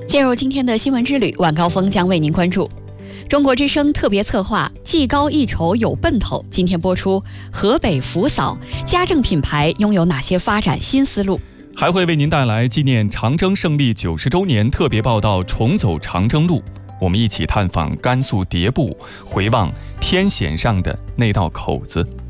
进入今天的新闻之旅，晚高峰将为您关注中国之声特别策划技高一筹有奔头，今天播出河北福嫂家政品牌拥有哪些发展新思路， 还会为您带来纪念长征胜利90周年特别报道重走长征路，我们一起探访甘肃迭部，回望天险上的那道口子。